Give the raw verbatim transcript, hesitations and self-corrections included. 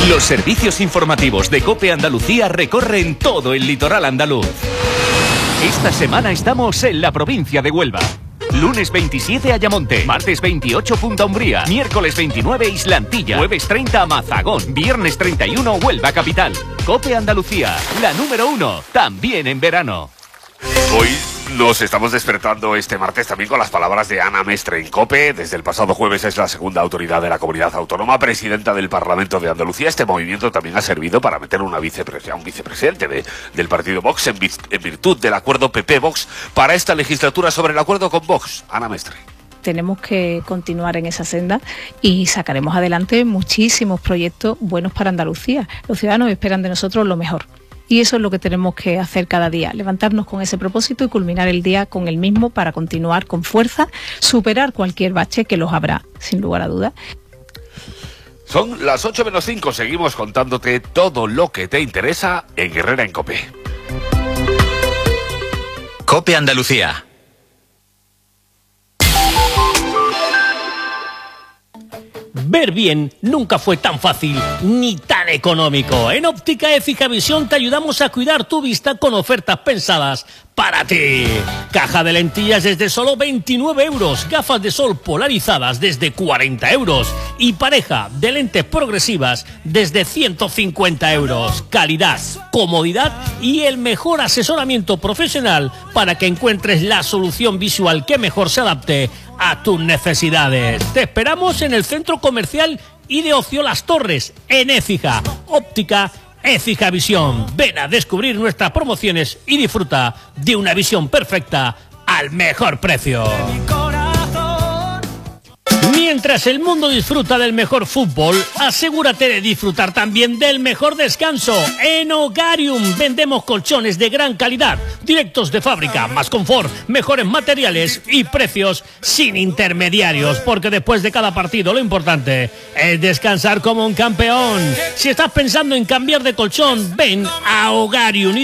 Los servicios informativos de COPE Andalucía recorren todo el litoral andaluz. Esta semana estamos en la provincia de Huelva. Lunes veintisiete Ayamonte, martes veintiocho Punta Umbría, miércoles veintinueve Islantilla, jueves treinta Mazagón, viernes treinta y uno Huelva Capital. COPE Andalucía, la número uno, también en verano. Hoy nos estamos despertando este martes también con las palabras de Ana Mestre en COPE. Desde el pasado jueves es la segunda autoridad de la comunidad autónoma, presidenta del Parlamento de Andalucía. Este movimiento también ha servido para meter una vicepres- a un vicepresidente de, del partido Vox en, vi- en virtud del acuerdo P P-Vox para esta legislatura sobre el acuerdo con Vox. Ana Mestre. Tenemos que continuar en esa senda y sacaremos adelante muchísimos proyectos buenos para Andalucía. Los ciudadanos esperan de nosotros lo mejor. Y eso es lo que tenemos que hacer cada día, levantarnos con ese propósito y culminar el día con el mismo para continuar con fuerza, superar cualquier bache, que los habrá, sin lugar a dudas. Son las ocho menos cinco, seguimos contándote todo lo que te interesa en Herrera en COPE. COPE Andalucía. Ver bien nunca fue tan fácil ni tan económico. En Óptica Écija Visión te ayudamos a cuidar tu vista con ofertas pensadas para ti. Caja de lentillas desde solo veintinueve euros, gafas de sol polarizadas desde cuarenta euros y pareja de lentes progresivas desde ciento cincuenta euros. Calidad, comodidad y el mejor asesoramiento profesional para que encuentres la solución visual que mejor se adapte a tus necesidades. Te esperamos en el Centro Comercial y de Ocio Las Torres, en Écija. Óptica Écija Visión. Ven a descubrir nuestras promociones y disfruta de una visión perfecta al mejor precio. Mientras el mundo disfruta del mejor fútbol, asegúrate de disfrutar también del mejor descanso. En Hogarium vendemos colchones de gran calidad, directos de fábrica, más confort, mejores materiales y precios sin intermediarios, porque después de cada partido lo importante es descansar como un campeón. Si estás pensando en cambiar de colchón, ven a Hogarium.